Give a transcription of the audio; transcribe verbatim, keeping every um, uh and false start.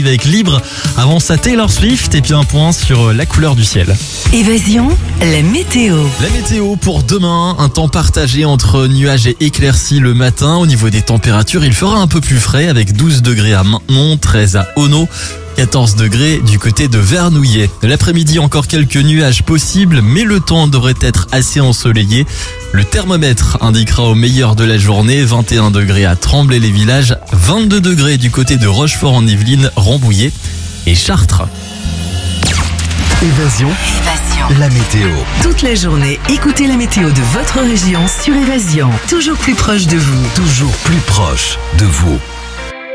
arrive avec Libre. Avant ça, Taylor Swift et puis un point sur la couleur du ciel. Évasion, la météo. La météo pour demain, un temps partagé entre nuages et éclaircies le matin. Au niveau des températures, il fera un peu plus frais avec douze degrés à Maintenon, treize à Auneau, quatorze degrés du côté de Vernouillet. L'après-midi, encore quelques nuages possibles, mais le temps devrait être assez ensoleillé. Le thermomètre indiquera au meilleur de la journée vingt et un degrés à Tremblay-les-Villages, vingt-deux degrés du côté de Rochefort-en-Yvelines, Rambouillet et Chartres. Évasion, Évasion. la météo. Toute la journée, écoutez la météo de votre région sur Évasion. Toujours plus proche de vous. Toujours plus proche de vous.